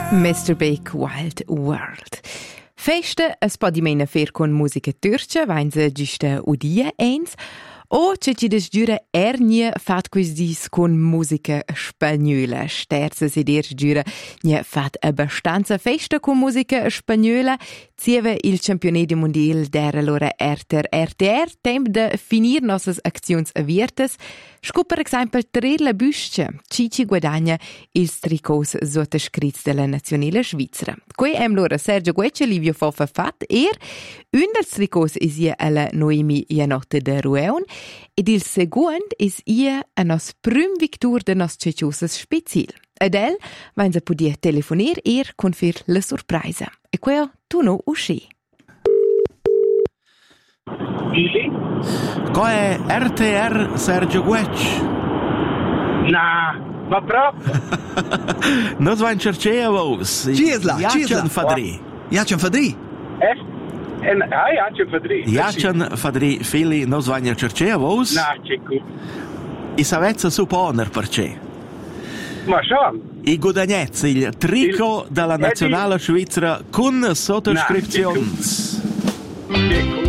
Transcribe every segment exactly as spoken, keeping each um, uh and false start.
mister Big Wild World. Feste es po di mena fer con musica turca, vain se giusta udia eins, o c'è ci des giura ernie fat quis dis con musica spagnola. Sterze si dir giura nie fat abbastanza festa con musica spagnola. Zieve il campionato mondiale der loro erter R T R temp de finir nossas aczions aviertes. Sco per esempio tre la busce, Cici guadagna ils tricos sottoscrits della nazionale svizzera. Qui em loro Sergio Guecce, Livio Fofa fat er, un dels tricos is ia alla Noemi Janotte de Rueon, ed il seguond is ia a nos prim victur de nos ceciosas special. Ed el vain se podia telefonir er con fir la surpresa. E quel tu no usci. Sì? Qua è R T R Sergio Guecci. No, ma proprio. Nos vain cercea vos. Cisla, Cisla. Jacen Fadri. Jacen Fadri. Eh? En, ah, ja, c'è Fadri. Jacen Fadri, fili, nos vain cercea vos. No, c'è qui. I savezza supponer perché. Ma schon. I guadagnezza il trico Il- della eh, nazionale svizzera con sottoscrizions. C'è qui.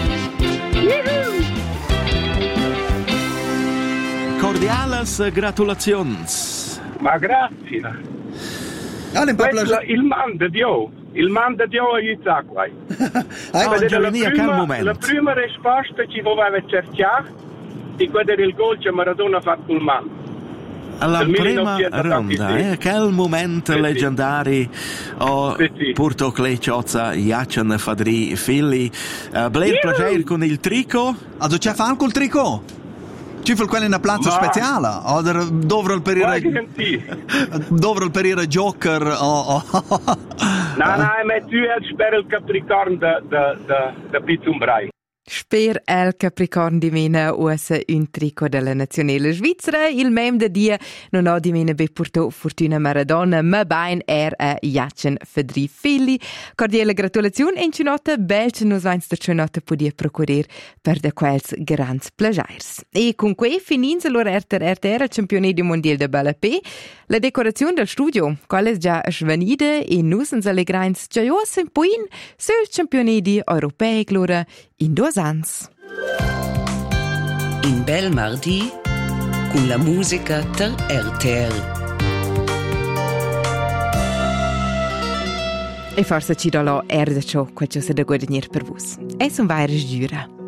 Cordiales gratulations. Ma grazie. Allora, Questo è il man di Dio. Il man di Dio aiuta qua. Ah, Vedete, la Giovanni, a quel prima, momento. la prima risposta ci voleva cercare di quello del gol che Maradona ha fatto il man. Alla Del prima millenovecentottantadue. ronda, eh, quel momento Sì, sì. leggendari o Sì, sì. Porto Clecciozza, Jacen Fadri, fili. Uh, Blair Iu! piacere con il trico? Also c'è fan col tricot? Ci fu quella in una piazza Ma- speciale? O dovrò il Guarda perire che dovrò il perire Joker o o No, no, ma tu spero il Capricorn da da da da Pizzumbrei. Sper el Capricorn di mena usa un trico della nazionale svizzera. Il mem de dia non ho di mena be portò Fortuna Maradona, ma bain er a Jacen Fadri fili. Cordiale gratulazione e in cinota belce nos vains da cinota podia procurer per de quels grans plagiars. E con quei finins allora erter erter al campionato mondiale de Balapé, la decorazione del studio, quale già svanide e nus ens allegrains giaios in puin sul campionati europei glora in due ans. In bel mardi con la musica ter R T R. E forse ci do lo erda ciò quel ciò se da guadagnare per vos. E son vaires giura.